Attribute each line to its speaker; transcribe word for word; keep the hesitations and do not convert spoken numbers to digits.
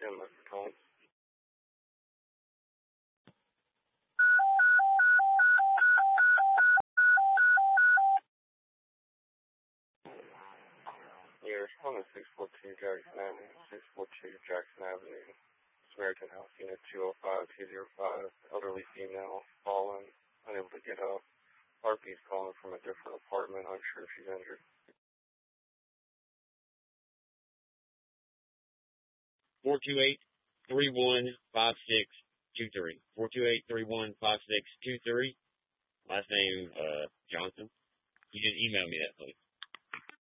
Speaker 1: ten, Mister Tom. Yeah, respond to six four two Jackson Avenue, six four two Jackson Avenue, Samaritan House, Unit two oh five two oh five, elderly female, fallen, unable to get up. Harpy's calling from a different apartment, unsure if she's injured.
Speaker 2: four two eight, three one five six two three. four two eight, three one five six two three. Last name, uh, Johnson. You just email me that, please.